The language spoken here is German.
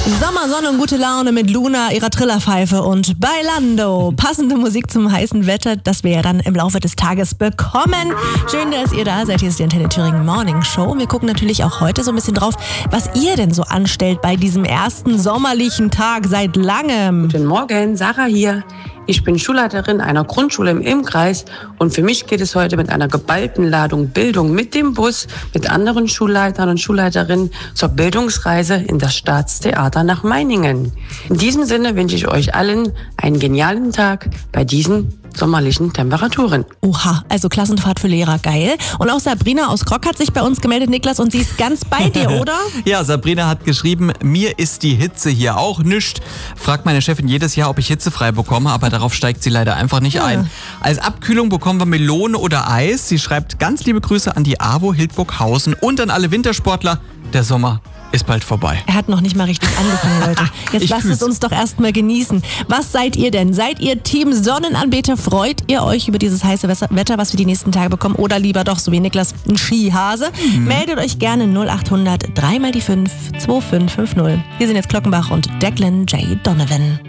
Sommer, Sonne und gute Laune mit Luna, ihrer Trillerpfeife und Bailando. Passende Musik zum heißen Wetter, das wir ja dann im Laufe des Tages bekommen. Schön, dass ihr da seid. Hier ist die Antenne Thüringen Morning Show. Wir gucken natürlich auch heute so ein bisschen drauf, was ihr denn so anstellt bei diesem ersten sommerlichen Tag seit langem. Guten Morgen, Sarah hier. Ich bin Schulleiterin einer Grundschule im Ilmkreis und für mich geht es heute mit einer geballten Ladung Bildung mit dem Bus mit anderen Schulleitern und Schulleiterinnen zur Bildungsreise in das Staatstheater nach Meiningen. In diesem Sinne wünsche ich euch allen einen genialen Tag bei diesen sommerlichen Temperaturen. Oha, also Klassenfahrt für Lehrer, geil. Und auch Sabrina aus Krock hat sich bei uns gemeldet, Niklas, und sie ist ganz bei dir, oder? Ja, Sabrina hat geschrieben, mir ist die Hitze hier auch nischt. Fragt meine Chefin jedes Jahr, ob ich hitzefrei bekomme, aber darauf steigt sie leider einfach nicht ein. Als Abkühlung bekommen wir Melone oder Eis. Sie schreibt ganz liebe Grüße an die AWO Hildburghausen und an alle Wintersportler. Der Sommer ist bald vorbei. Er hat noch nicht mal richtig angefangen, Leute. Jetzt lasst es uns doch erstmal genießen. Was seid ihr denn? Seid ihr Team Sonnenanbeter? Freut ihr euch über dieses heiße Wetter, was wir die nächsten Tage bekommen? Oder lieber doch, so wie Niklas, ein Skihase? Meldet euch gerne 0800 3 mal die 5 2550. Hier sind jetzt Glockenbach und Declan J. Donovan.